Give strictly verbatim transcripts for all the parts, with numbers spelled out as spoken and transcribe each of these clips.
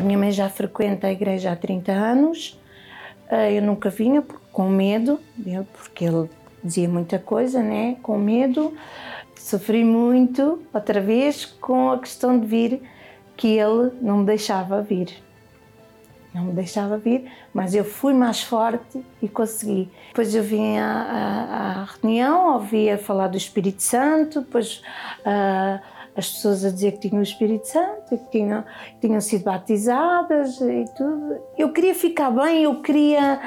minha mãe já frequenta a igreja há trinta anos, eu nunca vinha com medo, porque ele dizia muita coisa, né? Com medo. Sofri muito, outra vez, com a questão de vir, que ele não me deixava vir. Não me deixava vir, mas eu fui mais forte e consegui. Depois eu vim à, à, à reunião, ouvia falar do Espírito Santo, depois uh, as pessoas a dizer que tinham o Espírito Santo, que tinham, tinham sido batizadas e tudo. Eu queria ficar bem, eu queria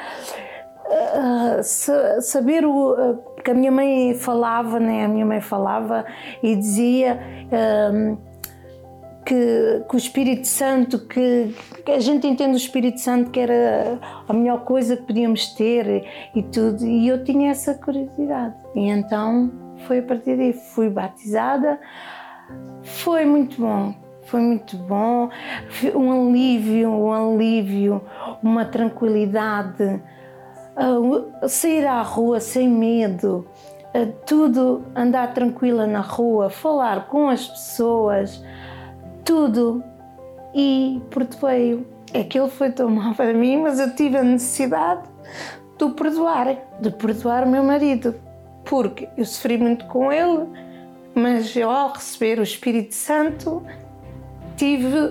uh, saber o uh, que a minha mãe falava, né? A minha mãe falava e dizia uh, que, que o Espírito Santo, que, que a gente entende o Espírito Santo que era a melhor coisa que podíamos ter e tudo, e eu tinha essa curiosidade. E então foi a partir daí, fui batizada, foi muito bom, foi muito bom, um alívio, um alívio, uma tranquilidade, uh, sair à rua sem medo, uh, tudo, andar tranquila na rua, falar com as pessoas, tudo. E porque veio, aquilo foi tão mal para mim, mas eu tive a necessidade de o perdoar, de perdoar o meu marido, porque eu sofri muito com ele, mas eu, ao receber o Espírito Santo, tive,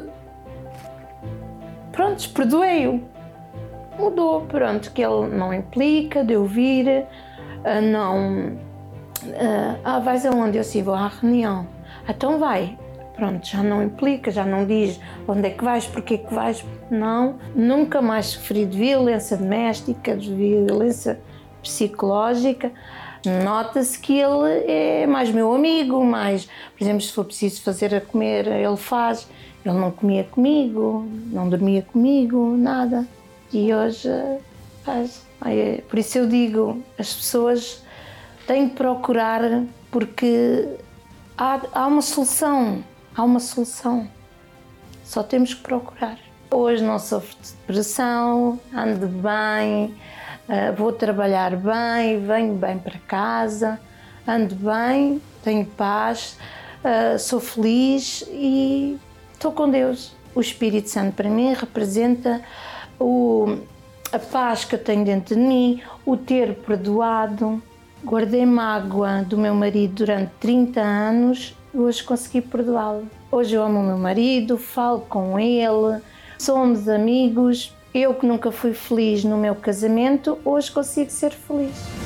pronto, perdoei-o. Mudou, pronto, que ele não implica de eu vir, não, ah, vais aonde? Eu sim, vou à reunião. Então vai. Pronto, já não implica, já não diz onde é que vais, porque é que vais, não. Nunca mais sofri de violência doméstica, de violência psicológica. Nota-se que ele é mais meu amigo, mais, por exemplo, se for preciso fazer a comer, ele faz. Ele não comia comigo, não dormia comigo, nada. E hoje faz. Por isso eu digo, as pessoas têm que procurar, porque há, há uma solução. Há uma solução, só temos que procurar. Hoje não sofro de depressão, ando bem, vou trabalhar bem, venho bem para casa, ando bem, tenho paz, sou feliz e estou com Deus. O Espírito Santo para mim representa o, a paz que eu tenho dentro de mim, o ter perdoado. Guardei mágoa do meu marido durante trinta anos. Hoje consegui perdoá-lo. Hoje eu amo o meu marido, falo com ele, somos amigos. Eu que nunca fui feliz no meu casamento, hoje consigo ser feliz.